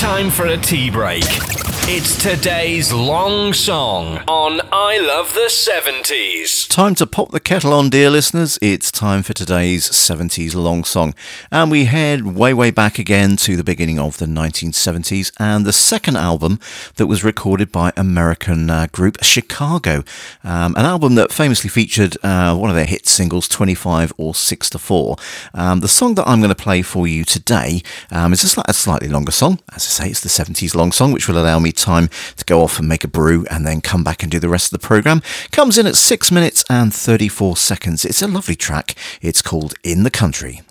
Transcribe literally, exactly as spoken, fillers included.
Time for a tea break. It's today's long song on I Love the seventies. Time to pop the kettle on, dear listeners. It's time for today's seventies long song. And we head way, way back again to the beginning of the nineteen seventies and the second album that was recorded by American uh, group Chicago. Um, an album that famously featured uh, one of their hit singles, twenty-five or six to four. Um, the song that I'm going to play for you today um, is a, sli- a slightly longer song. As I say, it's the seventies long song, which will allow me time to go off and make a brew and then come back and do the rest of the programme. Comes in at six minutes and thirty-four seconds. It's a lovely track. It's called In the Country.